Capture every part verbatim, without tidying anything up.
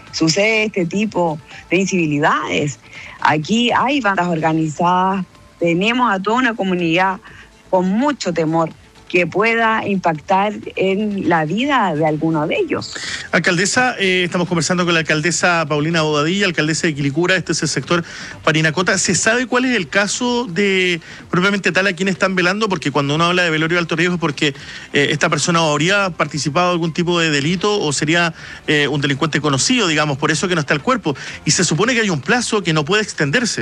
sucede este tipo de incivilidades. Aquí hay bandas organizadas, tenemos a toda una comunidad con mucho temor que pueda impactar en la vida de alguno de ellos. Alcaldesa, eh, estamos conversando con la alcaldesa Paulina Bobadilla, alcaldesa de Quilicura, este es el sector Parinacota. ¿Se sabe cuál es el caso de propiamente tal a quien están velando? Porque cuando uno habla de velorio de alto riesgo es porque eh, esta persona habría participado en algún tipo de delito o sería eh, un delincuente conocido, digamos, por eso que no está el cuerpo. Y se supone que hay un plazo que no puede extenderse.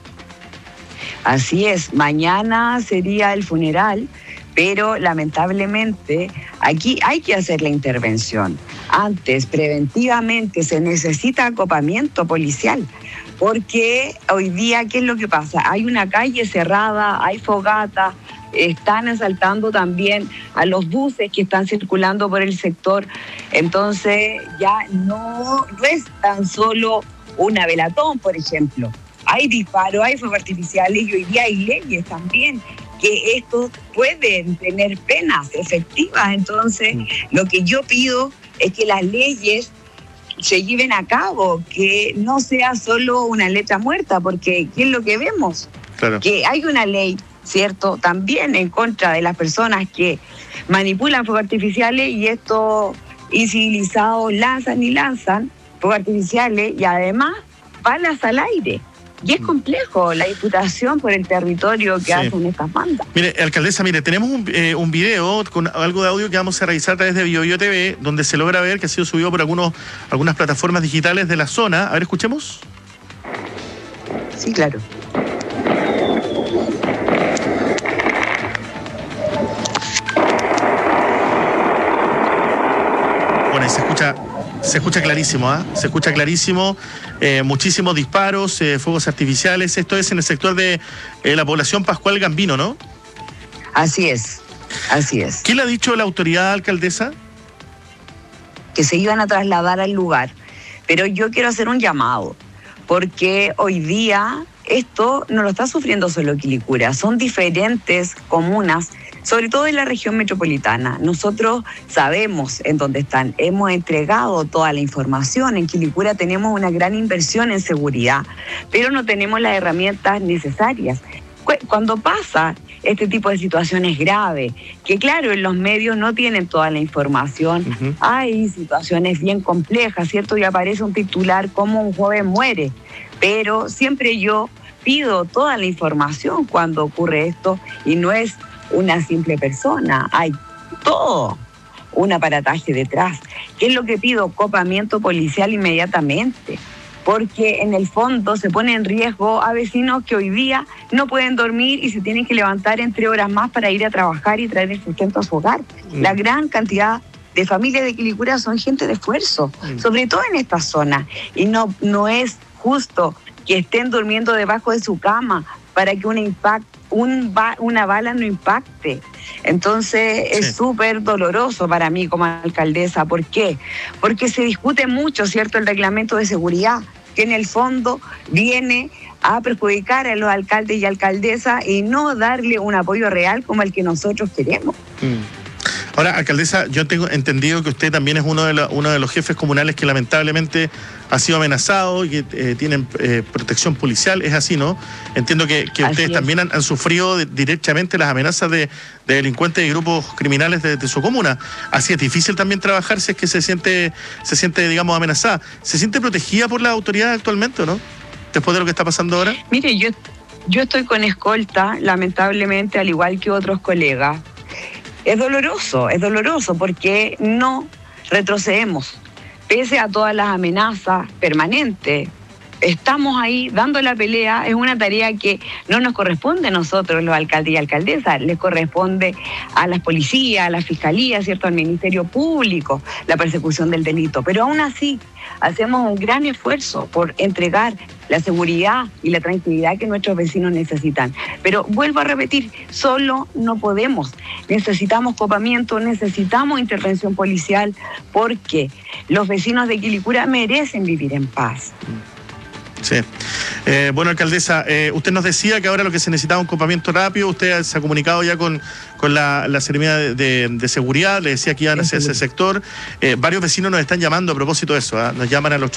Así es, mañana sería el funeral, pero lamentablemente aquí hay que hacer la intervención. Antes, preventivamente, se necesita acopamiento policial, porque hoy día, ¿qué es lo que pasa? Hay una calle cerrada, hay fogata, están asaltando también a los buses que están circulando por el sector, entonces ya no, no es tan solo una velatón, por ejemplo. Hay disparos, hay fuegos artificiales y hoy día hay leyes también que estos pueden tener penas efectivas. Entonces, lo que yo pido es que las leyes se lleven a cabo, que no sea solo una letra muerta, porque ¿qué es lo que vemos? Claro. Que hay una ley, ¿cierto?, también en contra de las personas que manipulan fuegos artificiales y estos incivilizados lanzan y lanzan fuegos artificiales y además balas al aire. Y es complejo la disputación por el territorio que sí hacen estas bandas. Mire, alcaldesa, mire, tenemos un, eh, un video con algo de audio que vamos a revisar a través de BioBio T V, donde se logra ver que ha sido subido por algunos, algunas plataformas digitales de la zona. A ver, escuchemos. Sí, claro. Bueno, y se escucha... Se escucha clarísimo, ¿ah? ¿eh? Se escucha clarísimo, eh, muchísimos disparos, eh, fuegos artificiales. Esto es en el sector de eh, la población Pascual Gambino, ¿no? Así es, así es. ¿Qué le ha dicho la autoridad, alcaldesa? Que se iban a trasladar al lugar. Pero yo quiero hacer un llamado, porque hoy día esto no lo está sufriendo solo Quilicura, son diferentes comunas, sobre todo en la región metropolitana. Nosotros sabemos en dónde están, hemos entregado toda la información. En Quilicura tenemos una gran inversión en seguridad, pero no tenemos las herramientas necesarias. Cuando pasa este tipo de situaciones graves, que claro, en los medios no tienen toda la información, uh-huh. Hay situaciones bien complejas, ¿cierto? Y aparece un titular como un joven muere, pero siempre yo pido toda la información cuando ocurre esto y no es una simple persona, hay todo un aparataje detrás. ¿Qué es lo que pido? Copamiento policial inmediatamente, porque en el fondo se pone en riesgo a vecinos que hoy día no pueden dormir y se tienen que levantar entre horas más para ir a trabajar y traer el sustento a su hogar. Mm. La gran cantidad de familias de Quilicura son gente de esfuerzo, mm. sobre todo en esta zona, y no, no es justo que estén durmiendo debajo de su cama para que un impact, un ba, una bala no impacte. Entonces sí. Es súper doloroso para mí como alcaldesa. ¿Por qué? Porque se discute mucho, ¿cierto?, el reglamento de seguridad, que en el fondo viene a perjudicar a los alcaldes y alcaldesas y no darle un apoyo real como el que nosotros queremos. Mm. Ahora, alcaldesa, yo tengo entendido que usted también es uno de, la, uno de los jefes comunales que lamentablemente ha sido amenazado y que eh, tienen eh, protección policial, es así, ¿no? Entiendo que, que ustedes también han, han sufrido de, directamente las amenazas de, de delincuentes y grupos criminales de, de su comuna. Así es difícil también trabajar si es que se siente, se siente, digamos, amenazada. ¿Se siente protegida por las autoridades actualmente o no? Después de lo que está pasando ahora. Mire, yo, yo estoy con escolta, lamentablemente, al igual que otros colegas. Es doloroso, es doloroso porque no retrocedemos, pese a todas las amenazas permanentes. Estamos ahí dando la pelea, es una tarea que no nos corresponde a nosotros, los alcaldes y alcaldesas, les corresponde a las policías, a la fiscalía, ¿cierto?, al Ministerio Público, la persecución del delito. Pero aún así, hacemos un gran esfuerzo por entregar la seguridad y la tranquilidad que nuestros vecinos necesitan. Pero vuelvo a repetir, solo no podemos. Necesitamos copamiento, necesitamos intervención policial, porque los vecinos de Quilicura merecen vivir en paz. Sí. Eh, bueno, alcaldesa, eh, usted nos decía que ahora lo que se necesitaba es un copamiento rápido. Usted se ha comunicado ya con, con la, la Secretaría de, de, de Seguridad, le decía que iban hacia ese sector. Eh, varios vecinos nos están llamando a propósito de eso, ¿eh? Nos llaman a los